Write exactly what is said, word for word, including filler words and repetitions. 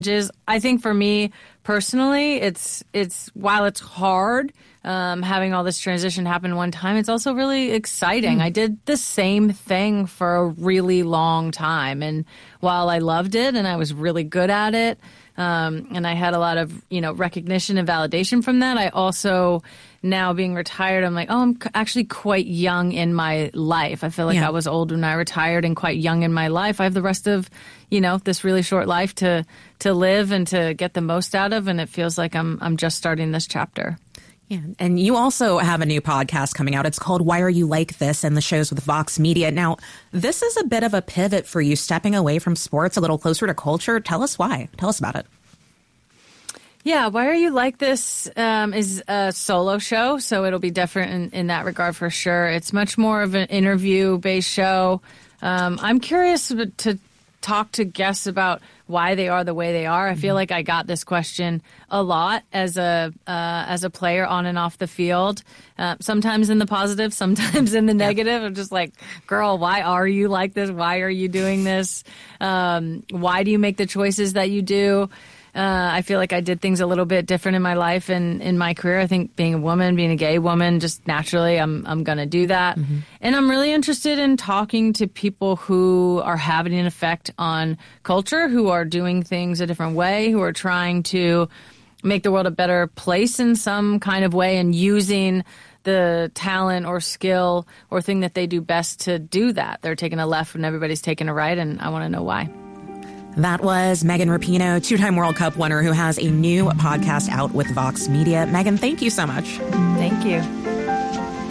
I think for me personally, it's it's while it's hard um, having all this transition happen one time, it's also really exciting. Mm. I did the same thing for a really long time, and while I loved it and I was really good at it, um, and I had a lot of you know recognition and validation from that, I also now being retired, I'm like, oh, I'm actually quite young in my life. I feel like yeah. I was old when I retired and quite young in my life. I have the rest of, you know, this really short life to to live and to get the most out of. And it feels like I'm I'm just starting this chapter. Yeah. And you also have a new podcast coming out. It's called Why Are You Like This? And the show's with Vox Media. Now, this is a bit of a pivot for you, stepping away from sports a little closer to culture. Tell us why. Tell us about it. Yeah, Why Are You Like This um, is a solo show, so it'll be different in, in that regard for sure. It's much more of an interview-based show. Um, I'm curious to talk to guests about why they are the way they are. I feel like I got this question a lot as a uh, as a player on and off the field, uh, sometimes in the positive, sometimes in the negative. I'm just like, girl, why are you like this? Why are you doing this? Um, why do you make the choices that you do? Uh, I feel like I did things a little bit different in my life and in my career. I think being a woman, being a gay woman, just naturally, I'm I'm going to do that. Mm-hmm. And I'm really interested in talking to people who are having an effect on culture, who are doing things a different way, who are trying to make the world a better place in some kind of way and using the talent or skill or thing that they do best to do that. They're taking a left when everybody's taking a right, and I want to know why. That was Megan Rapinoe, two-time World Cup winner who has a new podcast out with Vox Media. Megan, thank you so much. Thank you.